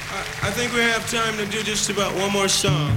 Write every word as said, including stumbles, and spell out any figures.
I, I think we have time to do just about one more song.